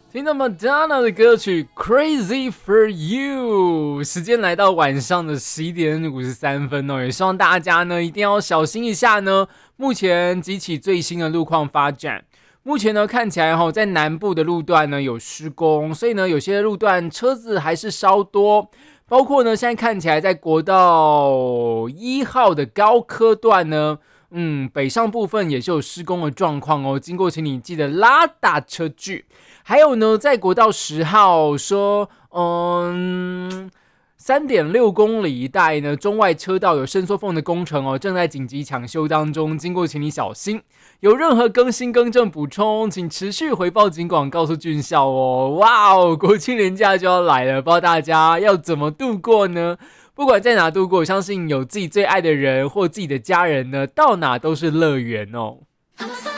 听到 Madonna 的歌曲 Crazy for You， 时间来到晚上的11点53分哦，也希望大家呢一定要小心一下呢。目前几起最新的路况发展，目前呢看起来在南部的路段呢有施工，所以呢有些路段车子还是稍多，包括呢现在看起来在国道1号的高科段呢。北上部分也是有施工的状况哦，经过请你记得拉大车距。还有呢，在国道10号说，3.6公里一带呢，中外车道有伸缩缝的工程哦，正在紧急抢修当中，经过请你小心。有任何更新更正补充，请持续回报警广告诉俊孝哦。哇哦，国庆连假就要来了，不知道大家要怎么度过呢？不管在哪度过，我相信有自己最爱的人或自己的家人呢，到哪都是乐园哦。